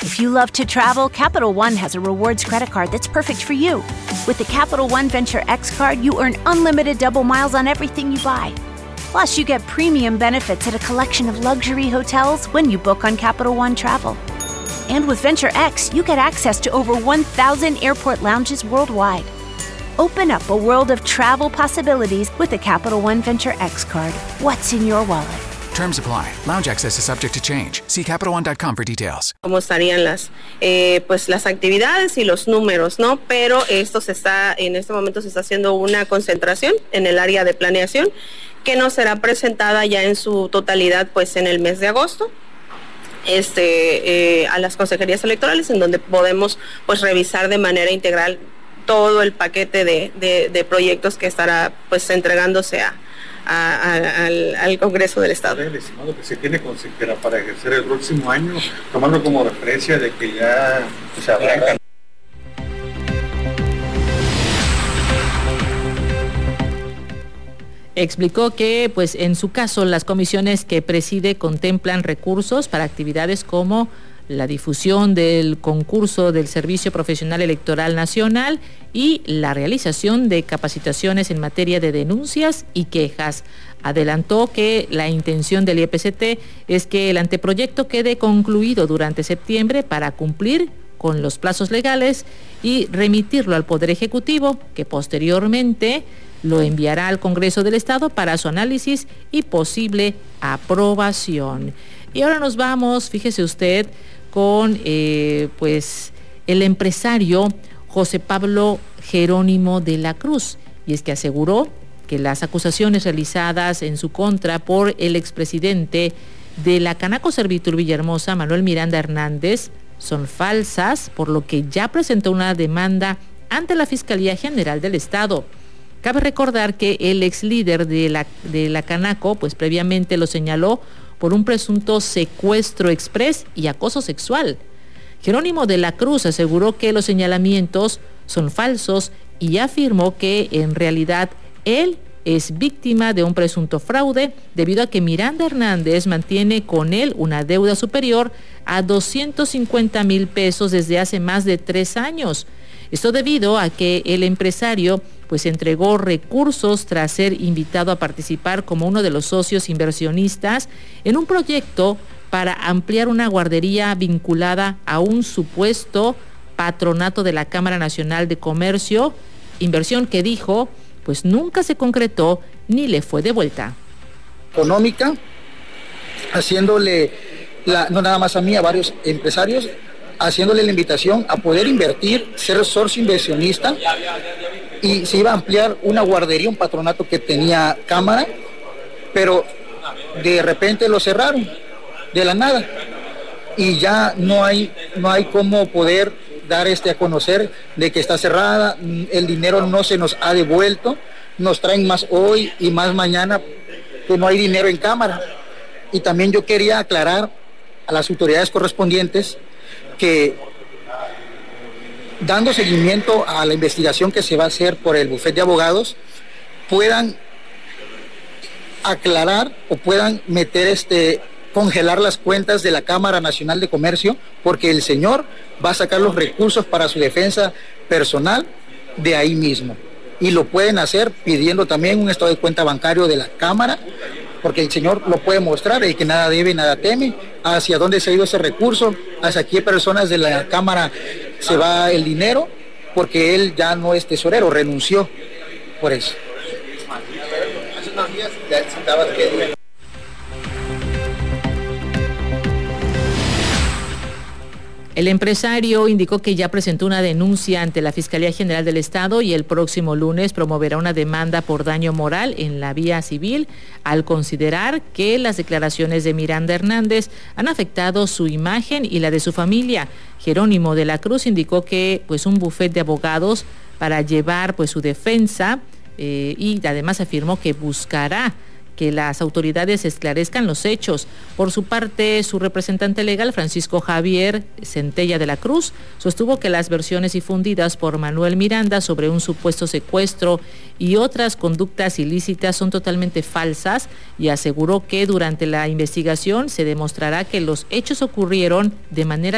If you love to travel, Capital One has a rewards credit card that's perfect for you. With the Capital One Venture X card, you earn unlimited double miles on everything you buy. Plus, you get premium benefits at a collection of luxury hotels when you book on Capital One Travel. And with Venture X, you get access to over 1,000 airport lounges worldwide. Open up a world of travel possibilities with the Capital One Venture X card. What's in your wallet? Terms apply. Lounge access is subject to change. See CapitalOne.com for details. Cómo estarían las actividades y los números, ¿no? Pero en este momento se está haciendo una concentración en el área de planeación que nos será presentada ya en su totalidad, pues, en el mes de agosto. A las consejerías electorales, en donde podemos, pues, revisar de manera integral todo el paquete de proyectos que estará, pues, entregándose al Congreso del Estado. El estimado que se tiene, consejera, para ejercer el próximo año, tomando como referencia de que ya se arrancan. Explicó que, pues, en su caso, las comisiones que preside contemplan recursos para actividades como la difusión del concurso del Servicio Profesional Electoral Nacional y la realización de capacitaciones en materia de denuncias y quejas. Adelantó que la intención del IEPCT es que el anteproyecto quede concluido durante septiembre para cumplir con los plazos legales y remitirlo al Poder Ejecutivo, que posteriormente lo enviará al Congreso del Estado para su análisis y posible aprobación. Y ahora nos vamos, fíjese usted, con pues el empresario José Pablo Jerónimo de la Cruz, y es que aseguró que las acusaciones realizadas en su contra por el expresidente de la Canaco Servitur Villahermosa, Manuel Miranda Hernández, son falsas, por lo que ya presentó una demanda ante la Fiscalía General del Estado. Cabe recordar que el ex líder de la Canaco, pues previamente lo señaló por un presunto secuestro exprés y acoso sexual. Jerónimo de la Cruz aseguró que los señalamientos son falsos y afirmó que en realidad él es víctima de un presunto fraude debido a que Miranda Hernández mantiene con él una deuda superior a 250,000 pesos desde hace más de 3 años. Esto debido a que el empresario pues entregó recursos tras ser invitado a participar como uno de los socios inversionistas en un proyecto para ampliar una guardería vinculada a un supuesto patronato de la Cámara Nacional de Comercio, inversión que dijo pues nunca se concretó ni le fue devuelta. Económica, haciéndole, no nada más a mí, a varios empresarios, haciéndole la invitación a poder invertir, ser socio inversionista, y se iba a ampliar una guardería, un patronato que tenía Cámara, pero de repente lo cerraron, de la nada, y ya no hay cómo poder dar a conocer de que está cerrada, el dinero no se nos ha devuelto, nos traen más hoy y más mañana, que no hay dinero en Cámara. Y también yo quería aclarar a las autoridades correspondientes que, dando seguimiento a la investigación que se va a hacer por el bufete de abogados, puedan aclarar o puedan meter congelar las cuentas de la Cámara Nacional de Comercio, porque el señor va a sacar los recursos para su defensa personal de ahí mismo. Y lo pueden hacer pidiendo también un estado de cuenta bancario de la Cámara, porque el señor lo puede mostrar, el que nada debe, nada teme, hacia dónde se ha ido ese recurso, hacia qué personas de la Cámara se va el dinero, porque él ya no es tesorero, renunció por eso. Hace unos días ya citabas que... El empresario indicó que ya presentó una denuncia ante la Fiscalía General del Estado y el próximo lunes promoverá una demanda por daño moral en la vía civil al considerar que las declaraciones de Miranda Hernández han afectado su imagen y la de su familia. Jerónimo de la Cruz indicó que pues un bufete de abogados para llevar pues su defensa y además afirmó que buscará que las autoridades esclarezcan los hechos. Por su parte, su representante legal, Francisco Javier Centella de la Cruz, sostuvo que las versiones difundidas por Manuel Miranda sobre un supuesto secuestro y otras conductas ilícitas son totalmente falsas y aseguró que durante la investigación se demostrará que los hechos ocurrieron de manera